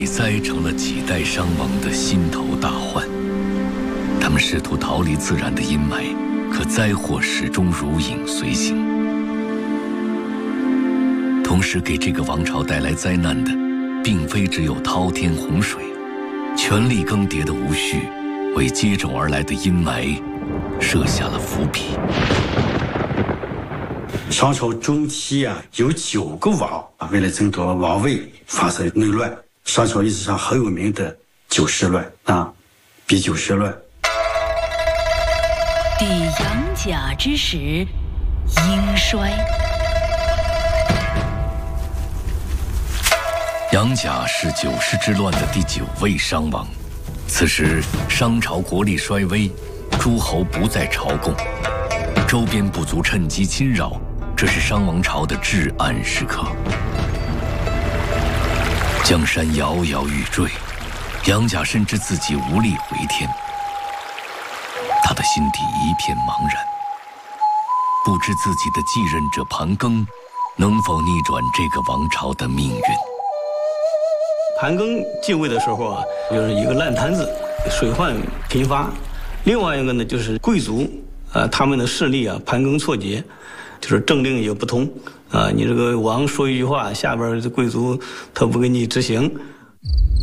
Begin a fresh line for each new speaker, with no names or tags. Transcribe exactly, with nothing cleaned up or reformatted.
灾成了几代商王的心头大患。他们试图逃离自然的阴霾，可灾祸始终如影随形。同时给这个王朝带来灾难的，并非只有滔天洪水，权力更迭的无序，为接踵而来的阴霾设下了伏笔。
商朝中期啊，有九个王啊，为了争夺王位发生内乱。商朝历史上很有名的九世乱啊，比九世乱。
抵杨甲之时，殷衰。
杨甲是九世之乱的第九位商王。此时商朝国力衰微，诸侯不再朝贡，周边部族趁机侵扰，这是商王朝的至暗时刻。江山摇摇欲坠，杨甲深知自己无力回天，他的心底一片茫然，不知自己的继任者盘庚能否逆转这个王朝的命运。
盘庚继位的时候啊，就是一个烂摊子，水患频发；另外一个呢，就是贵族啊，他们的势力啊，盘庚错节，就是政令也不通啊。你这个王说一句话，下边的贵族他不给你执行。